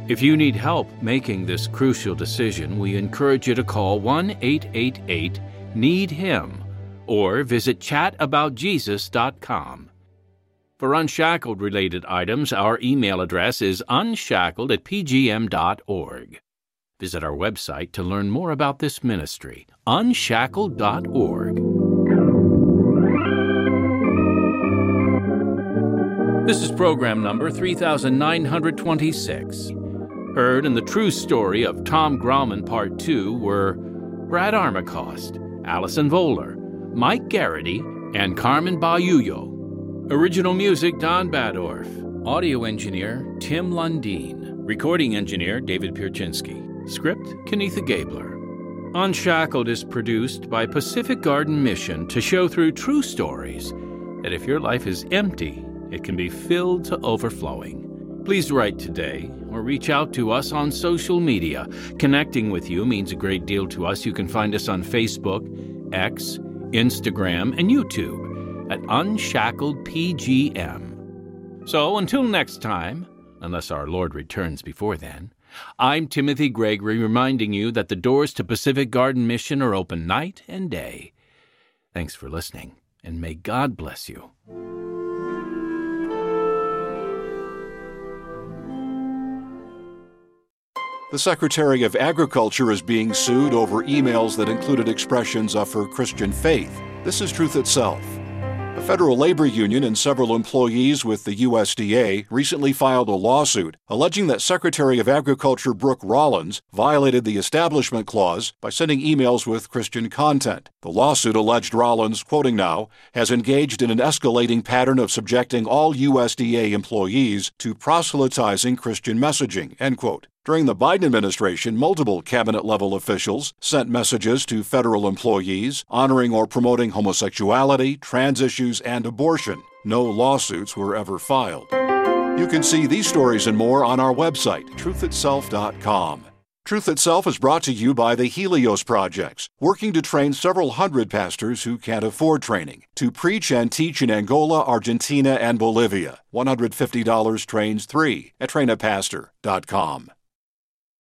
If you need help making this crucial decision, we encourage you to call 1-888-NEED-HIM or visit chataboutjesus.com. For Unshackled-related items, our email address is unshackled@pgm.org. Visit our website to learn more about this ministry, unshackled.org. This is program number 3926. Heard in the true story of Tom Grauman Part 2 were Brad Armacost, Allison Voller, Mike Garrity, and Carmen Bayuyo. Original music, Don Badorf. Audio engineer, Tim Lundeen. Recording engineer, David Pierczynski. Script, Kenitha Gabler. Unshackled is produced by Pacific Garden Mission to show through true stories that if your life is empty, it can be filled to overflowing. Please write today or reach out to us on social media. Connecting with you means a great deal to us. You can find us on Facebook, X, Instagram, and YouTube at Unshackled PGM. So until next time, unless our Lord returns before then, I'm Timothy Gregory reminding you that the doors to Pacific Garden Mission are open night and day. Thanks for listening, and may God bless you. The Secretary of Agriculture is being sued over emails that included expressions of her Christian faith. This is Truth Itself. A federal labor union and several employees with the USDA recently filed a lawsuit alleging that Secretary of Agriculture Brooke Rollins violated the Establishment Clause by sending emails with Christian content. The lawsuit alleged Rollins, quoting now, has engaged in an escalating pattern of subjecting all USDA employees to proselytizing Christian messaging, end quote. During the Biden administration, multiple cabinet-level officials sent messages to federal employees honoring or promoting homosexuality, trans issues, and abortion. No lawsuits were ever filed. You can see these stories and more on our website, truthitself.com. Truth Itself is brought to you by the Helios Projects, working to train several hundred pastors who can't afford training to preach and teach in Angola, Argentina, and Bolivia. $150 trains 3 at trainapastor.com.